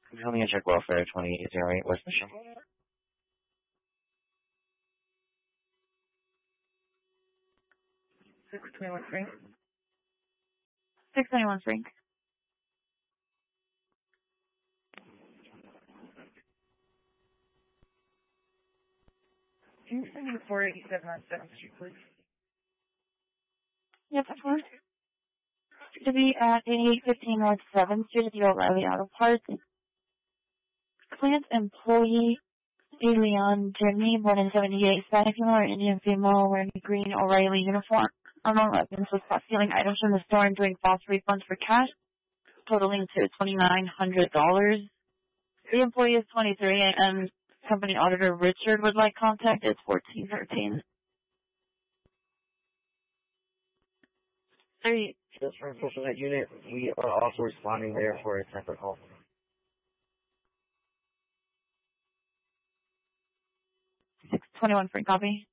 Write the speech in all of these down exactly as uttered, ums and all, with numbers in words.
Building and check welfare twenty-eight oh eight West Michelle. six twenty-one Frank. six twenty-one Frank. Can you send me the four eighty-seven on seventh Street, please? Yep, of course. To be at eighty-eight fifteen North seventh Street at the O'Reilly Auto Parts. Plant employee Leon Jimmy, born in seventy-eight, Hispanic female or Indian female, wearing a green O'Reilly uniform. Unknown weapons was caught stealing items from the store and doing false refunds for cash, totaling to twenty-nine hundred dollars. The employee is twenty-three, and company auditor Richard would like contact. It's fourteen thirteen. Three. Just for social net unit, we are also responding there for a separate call. six twenty-one Frank, copy.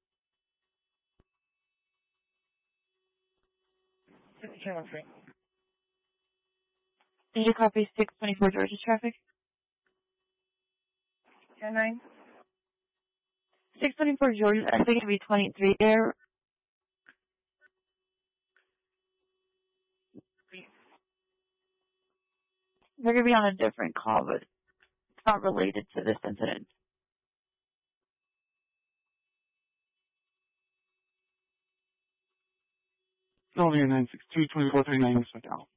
six twenty-one Frank. Did you copy six twenty-four Georgia traffic? ten nine. six twenty-four Georgia, I think it'd be twenty-three there. They're going to be on a different call, but it's not related to this incident. Only nine six two twenty-four thirty-nine West McDowell.